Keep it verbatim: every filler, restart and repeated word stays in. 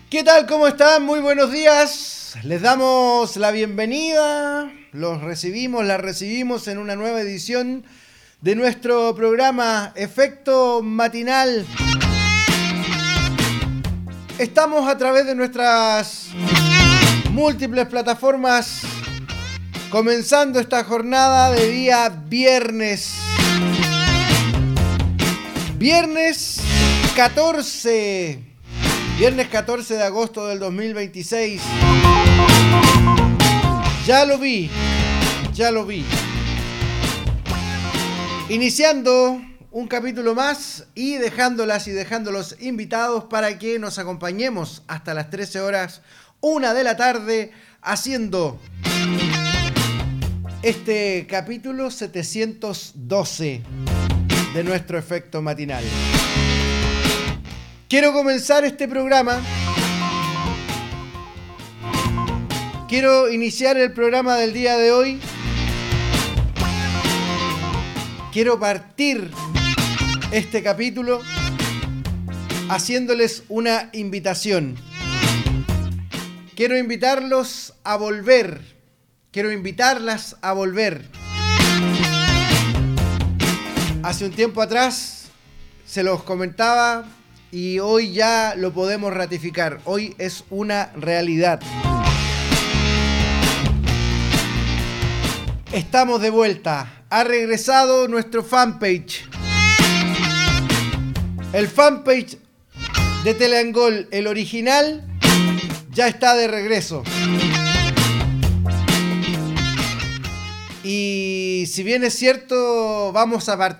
¿Qué tal? ¿Cómo están? Muy buenos días. Les damos la bienvenida. Los recibimos, la recibimos en una nueva edición de nuestro programa Efecto Matinal. Estamos a través de nuestras múltiples plataformas comenzando esta jornada de día viernes. Viernes catorce. Viernes catorce de agosto del dos mil veintiséis. Ya lo vi, ya lo vi. Iniciando un capítulo más y dejándolas y dejándolos invitados para que nos acompañemos hasta las trece horas, una de la tarde, haciendo este capítulo setecientos doce de nuestro Efecto Matinal. Quiero comenzar este programa. Quiero iniciar el programa del día de hoy. Quiero partir este capítulo haciéndoles una invitación. Quiero invitarlos a volver. Quiero invitarlas a volver. Hace un tiempo atrás se los comentaba y hoy ya lo podemos ratificar. Hoy es una realidad. Estamos de vuelta. Ha regresado nuestro fanpage. El fanpage de Teleangol, el original, ya está de regreso. Y si bien es cierto, vamos a partir